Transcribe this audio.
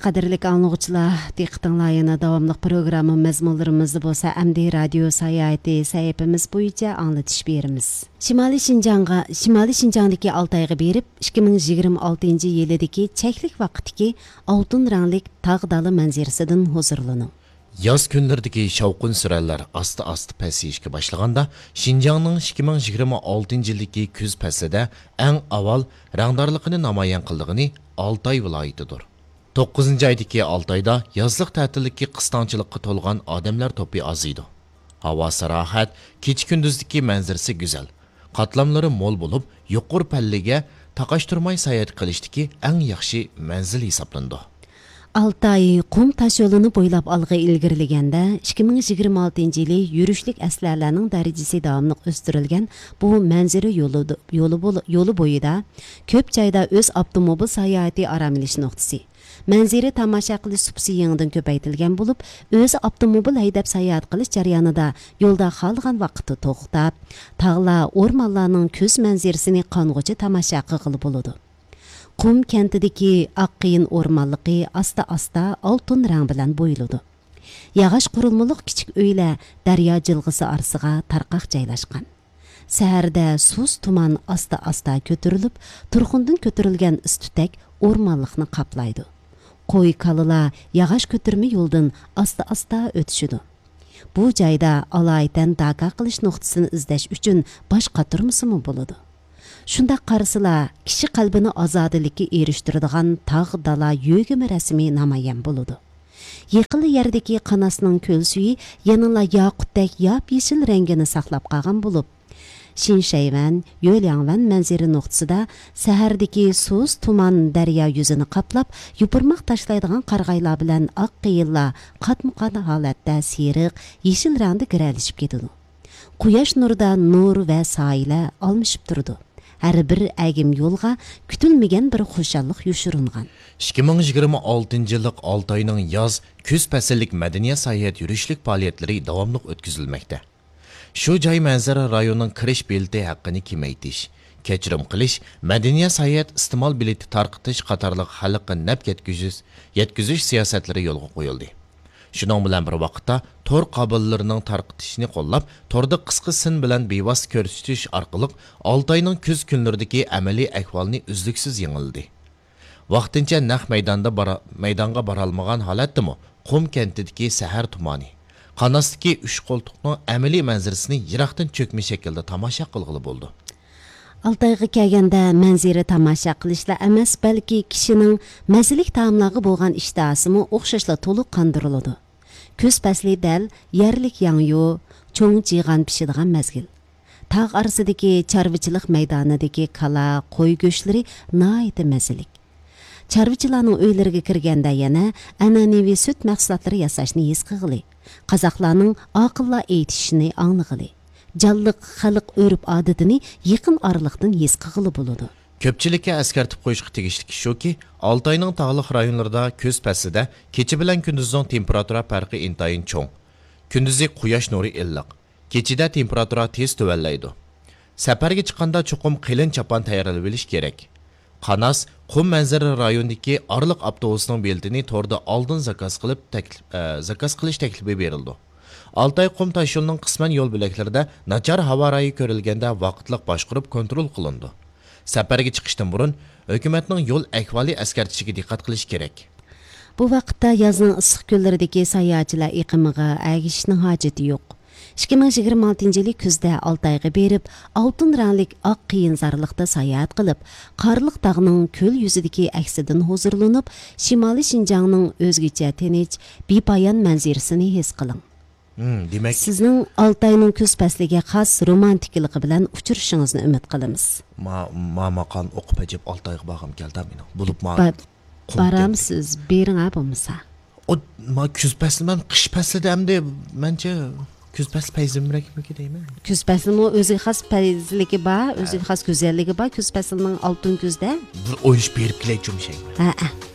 Qadirlik anlıqçılar, diqqətinizə davamlıq proqramı məzmunlarımızda bolsa, əmdi radio sayati səhifəmiz boyunca anlatış berimiz. Şimali Şinjandakı Altayğa berib 2026 yildagi cheklik vaqtdagi oltin ranglik tağ dalı manzarasidan huzurlanın. Yaz günlərdəki şavqun sürələr asta-asta pəsiyişə başlaganda, Şinjanның 2026 yildagi kuz pəslida ən avval rangdarlığını namayan qıldığını Altay vilayetidir. 9 aydagi Altayda yazlıq tətillikki qıstançılıqqa tolğan adamlar topi azıydı. Havası rahat, keç-gündüzdəki mənzərəsi güzel. Qatlamları mol bo'lib, yuqur palliga taqashturmay sayat qilishdiki ən yaxshi manzil hesablandı. Altay qum taş yolunu boylab algı ilgirligəndə 2026 yılı yürüşlük əsərlərinin dərəcəsi davamlıq östürülgən bu mənzərə yolu boyida köp joyda öz avtomobil sayahati aramilish noqtasi. Mənzərə tamaşa qilish supsi yanıdan köpəytilgən bo'lib, öz avtomobil haydab sayohat qilish jarayonida yo'lda qolgan vaqtni to'xtab, tog'lar, o'rmonlarning ko'z manzarasini qong'uchi tomosha qilib bo'ladi. Qum kentidagi oqqiyin o'rmonligi asta-asta oltin rang bilan bo'yiladi. Yağış qurilmaliq kichik uylar daryo jilg'isi orasiga tarqaq joylashgan. Saharda suz tuman asta-asta ko'tarilib, turxundan ko'tarilgan istutak o'rmonliqni qaplaydi. Qo'y kalılar yağış ko'tirma yo'ldan asta-asta o'tishidi. Bu joyda alaydan daqa qilish nuqtasini izlash uchun bosh qatirmisimi bo'ladi. Shunda qarasılar, kishi qalbini ozodilikka erishtiradigan tog' dala yo'gimi rasmi namoyon bo'ladi. Yiqili yerdagi qanasning ko'l suyi yanala yoqutdek yop-yeshil rangini saqlab qolgan bo'lib, Şinşayvan, Yo'lyangvan manzara nuqtasida sahardagi suz tuman daryo yuzini qaplab, yupurmoq tashlaydigan qarg'aylar bilan oq qiyinlar qatmuqan holatda seriq, yeshil rangda giralishib ketadi. Quyosh nurida nur va soyla almishib turdi. Har bir agim yo'lga kutilmagan bir xushallik yushiringan. 2026 yillik Altayning yoz, kuz fasllik madaniyat sayohat yurishlik faoliyatlari davomli o'tkazilmoqda. Shu joy manzara rayonining kirish belti haqqini kemaytirish, kechirim qilish, madaniyat sayohat iste'mol bileti tarqitish qatorliq xalqqa naf yetkazish siyosatlari yo'lga qo'yildi. Shuning bilan bir vaqtda tor qabillarning tarqitishini qo'llab, torda qisqa sin bilan bevosita ko'rsatish orqali Altayning kuz kunlaridagi amaliy ahvolni uzluksiz yengildi. Vaqtincha naq maydonga borolmagan holatdimi, Qum kentidagi sahar tumani Qanasdagi 3 qo'ltiqning amaliy manzarasini yiroqdan cho'kma shaklda tomosha qilg'ili bo'ldi. Altayga kelganda manzara tomosha qilishla emas, balki kishining mazalik taomlarga bo'lgan ishtahasimi o'xshashla to'liq qondiriladi. Kuz fasli dal yerlik yangyo, cho'ng jig'an pishadigan mazgil. Tog' orasidagi chorvachilik maydonidagi kala, qo'y go'shtlari nihoyatda mazalik. Chorvachilarning uylariga kirganda yana an'anaviy sut mahsulotlari yasashni his qilg'ili. Qozoqlarning aqlli aytishini anglag'ili. Jalliq xalq o'rib odatini yaqin oraliqdan his qilg'ili bo'ladi. Ko'pchilikka eskartib qo'yishga tegishli shuki, Altayning tog'liq rayonlarida kuz faslida kecha bilan kunduzning temperatura farqi intayin cho'ng. Kunduzi quyosh nuri illiq, kechida temperatura tez tuvallaydi. Safarga chiqqanda chuqum qilin chapon tayyorlab olish kerak. Qanas Qum manzara rayonidagi orliq avtobusning beltini torda oldin zakaz qilish taklifi berildi. Altay Qum tosh yo'lining qisman yo'l bo'laklarida nachar havo rayi ko'rilganda vaqtliq boshqarib kontrol qilindi. Safarga chiqishdan burun hukumatning yo'l ahvoli eskartishiga diqqat qilish kerak. Bu vaqtda yozning issiq kunlaridagi sayohatchilar iqimiga agishishning hojati yo'q. 2026 yili kuzda Altayga berib, oltin ranglik oq qiyinzorliqda sayohat qilib, qorliq tog'ning ko'l yuzidagi aksidan huzurlanib, Shimoliy Şinjangning o'zgacha tinch, bepoyon manzarasini his qiling. Demak, sizning Altayning kuz fasliga xos romantikligi bilan uchrashingizni umid qilamiz. Maqom o'qib ajib Altayga borgim keldi meni. Bo'lib baramsiz, bering bo'lmasa. O kuz faslidan qish faslida hamda mencha kuz fasli payzimrakmi deymi? Kuz faslining o'ziga xos payzligi bor, o'ziga xos go'zalligi bor. Kuz faslining oltin kuzda bir o'yish berib kelay jumshay. Ha.